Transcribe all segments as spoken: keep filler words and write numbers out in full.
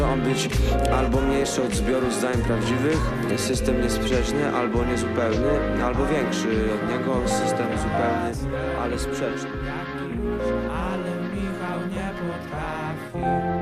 On być albo mniejszy od zbioru zdań prawdziwych, system niesprzeczny, albo niezupełny, albo większy od niego, system zupełny, ale sprzeczny. Ale Michał nie potrafi.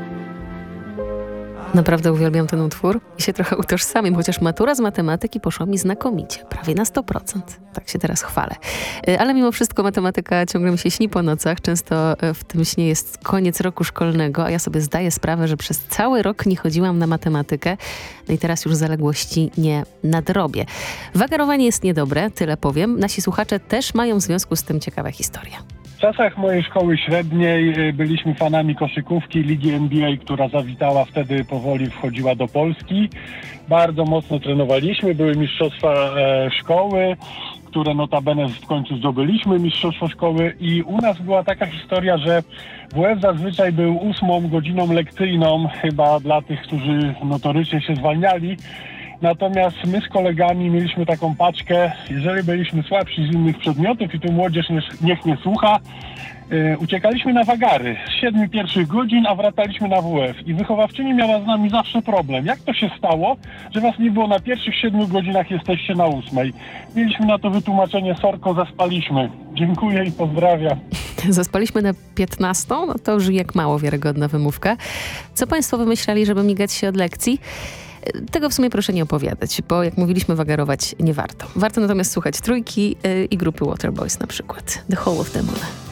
Naprawdę uwielbiam ten utwór i się trochę utożsamiam, chociaż matura z matematyki poszła mi znakomicie, prawie na sto procent. Tak się teraz chwalę. Ale mimo wszystko matematyka ciągle mi się śni po nocach. Często w tym śnie jest koniec roku szkolnego, a ja sobie zdaję sprawę, że przez cały rok nie chodziłam na matematykę. No i teraz już zaległości nie nadrobię. Wagarowanie jest niedobre, tyle powiem. Nasi słuchacze też mają w związku z tym ciekawe historie. W czasach mojej szkoły średniej byliśmy fanami koszykówki, ligi N B A, która zawitała wtedy, powoli wchodziła do Polski. Bardzo mocno trenowaliśmy, były mistrzostwa e, szkoły, które notabene w końcu zdobyliśmy, mistrzostwo szkoły, i u nas była taka historia, że W F zazwyczaj był ósmą godziną lekcyjną, chyba dla tych, którzy notorycznie się zwalniali. Natomiast my z kolegami mieliśmy taką paczkę, jeżeli byliśmy słabsi z innych przedmiotów i tu młodzież nie, niech nie słucha, yy, uciekaliśmy na wagary z siedmiu pierwszych godzin, a wracaliśmy na W F. I wychowawczyni miała z nami zawsze problem. Jak to się stało, że was nie było na pierwszych siedmiu godzinach, jesteście na ósmej? Mieliśmy na to wytłumaczenie: sorko, zaspaliśmy. Dziękuję i pozdrawiam. Zaspaliśmy na piętnastą? No to już jak mało wiarygodna wymówka. Co państwo wymyślali, żeby migać się od lekcji? Tego w sumie proszę nie opowiadać, bo jak mówiliśmy, wagarować nie warto. Warto natomiast słuchać Trójki yy, i grupy Waterboys na przykład. The Hall of the Moon.